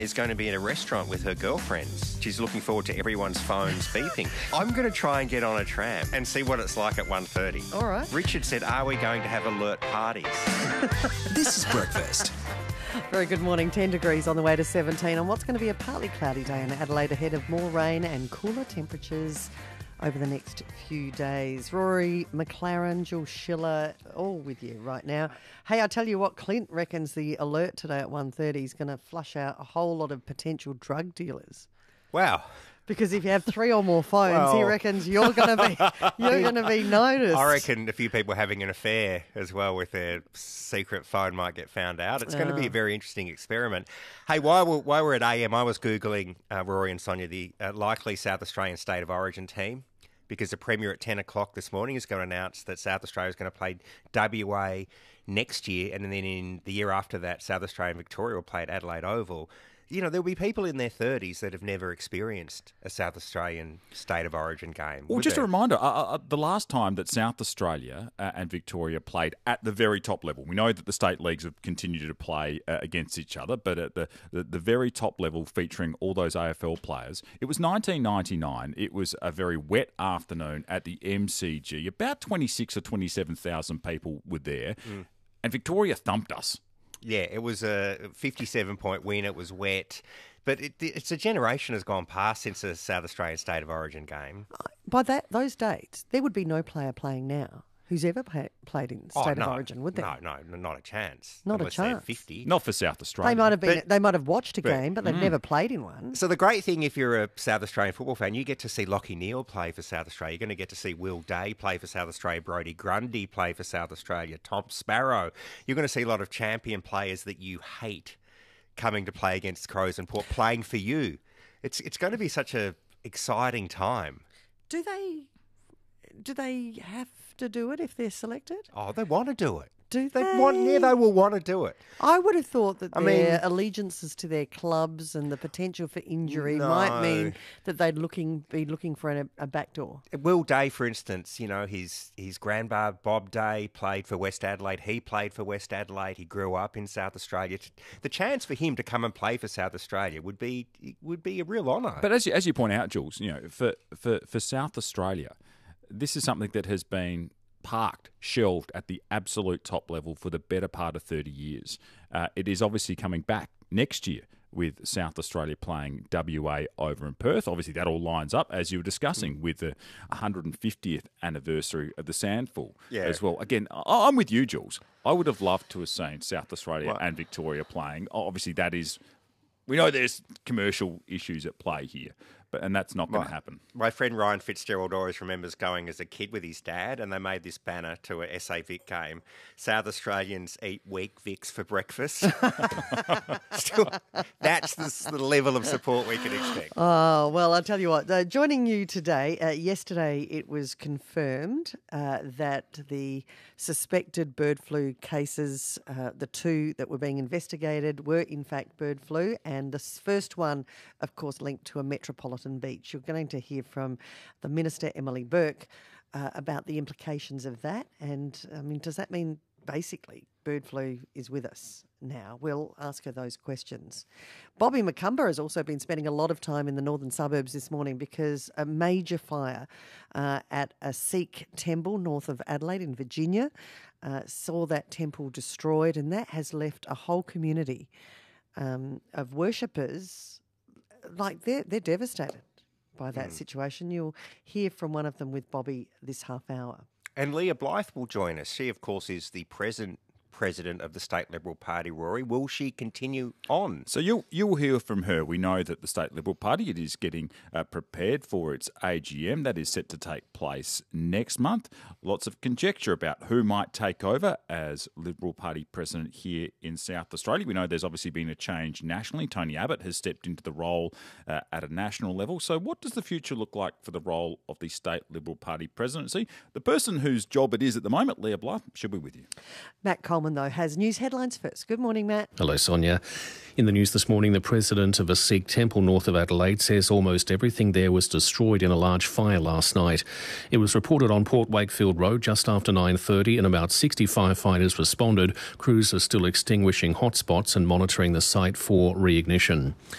is going to be in a restaurant with her girlfriends. She's looking forward to everyone's phones beeping. I'm going to try and get on a tram and see what it's like at 1:30. All right. Richard said, are we going to have alert parties? This is Breakfast. Very good morning. 10 degrees on the way to 17 on what's going to be a partly cloudy day in Adelaide ahead of more rain and cooler temperatures over the next few days. Rory McLaren, Jules Schiller, all with you right now. Hey, I tell you what, Clint reckons the alert today at 1:30 is going to flush out a whole lot of potential drug dealers. Wow. Because if you have 3 or more phones, he reckons you're going to be noticed. I reckon a few people having an affair as well with their secret phone might get found out. It's going to be a very interesting experiment. Hey, while we're at AM, I was Googling, Rory and Sonia, the likely South Australian State of Origin team, because the Premier at 10 o'clock this morning is going to announce that South Australia is going to play WA next year, and then in the year after that, South Australia and Victoria will play at Adelaide Oval. You know, there'll be people in their 30s that have never experienced a South Australian State of Origin game. Well, just a reminder, the last time that South Australia and Victoria played at the very top level, we know that the state leagues have continued to play against each other, but at the very top level featuring all those AFL players, it was 1999. It was a very wet afternoon at the MCG. About 26 or 27,000 people were there, and Victoria thumped us. Yeah, it was a 57-point win. It was wet. But it's a generation has gone past since the South Australian State of Origin game. By those dates, there would be no player playing now who's ever played in State of Origin, would there? No, not a chance. Not a unless they're chance. 50. Not for South Australia. They might have watched a game, but they've never played in one. So the great thing, if you're a South Australian football fan, you get to see Lachie Neale play for South Australia. You're going to get to see Will Day play for South Australia, Brodie Grundy play for South Australia, Tom Sparrow. You're going to see a lot of champion players that you hate coming to play against Crows and Port, playing for you. It's going to be such a exciting time. Do they have to do it if they're selected? Oh, they want to do it. Do they? They will want to do it. I would have thought that their allegiances to their clubs and the potential for injury might mean that they'd be looking for a backdoor. Will Day, for instance, you know, his grandpa Bob Day played for West Adelaide. He played for West Adelaide. He grew up in South Australia. The chance for him to come and play for South Australia would be a real honour. But as you point out, Jules, you know, for South Australia, this is something that has been shelved at the absolute top level for the better part of 30 years. It is obviously coming back next year with South Australia playing WA over in Perth. Obviously, that all lines up, as you were discussing, with the 150th anniversary of the Sandful as well. Again, I'm with you, Jules. I would have loved to have seen South Australia and Victoria playing. Obviously, we know there's commercial issues at play here, and that's not going to happen. My friend Ryan Fitzgerald always remembers going as a kid with his dad, and they made this banner to a SA Vic game. South Australians eat weak Vicks for breakfast. Still, that's the level of support we can expect. Oh, well, I'll tell you what. Joining you today, yesterday it was confirmed that the suspected bird flu cases, the 2 that were being investigated, were in fact bird flu, and the first one, of course, linked to a metropolitan beach. You're going to hear from the Minister, Emily Burke, about the implications of that. And, I mean, does that mean basically bird flu is with us now? We'll ask her those questions. Bobby McCumber has also been spending a lot of time in the northern suburbs this morning because a major fire at a Sikh temple north of Adelaide in Virginia saw that temple destroyed, and that has left a whole community of worshippers. Like they're devastated by that situation. You'll hear from one of them with Bobby this half hour. And Leah Blythe will join us. She, of course, is the present president of the State Liberal Party, Rory. Will she continue on? So you'll hear from her. We know that the State Liberal Party, it is getting prepared for its AGM. That is set to take place next month. Lots of conjecture about who might take over as Liberal Party president here in South Australia. We know there's obviously been a change nationally. Tony Abbott has stepped into the role at a national level. So what does the future look like for the role of the State Liberal Party presidency? The person whose job it is at the moment, Leah Blythe, she'll be with you. Matt Coleman Common, though, has news headlines first. Good morning, Matt. Hello, Sonia. In the news this morning, the president of a Sikh temple north of Adelaide says almost everything there was destroyed in a large fire last night. It was reported on Port Wakefield Road just after 9:30 and about 60 firefighters responded. Crews are still extinguishing hotspots and monitoring the site for reignition.